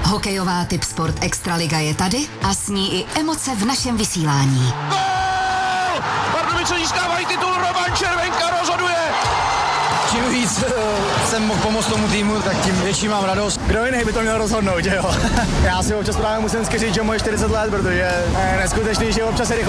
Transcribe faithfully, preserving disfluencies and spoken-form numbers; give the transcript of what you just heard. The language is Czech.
Hokejová Tipsport Extraliga je tady a s ní i emoce v našem vysílání. Gól! Pardubice získávají titul, Roman Červenka rozhoduje! Čím víc uh, jsem mohl pomoct tomu týmu, tak tím větší mám radost. Kdo jiný by to měl rozhodnout, že jo? Já si občas právě musím říct, že moje čtyřicet let, protože je neskutečný, že občas je rychle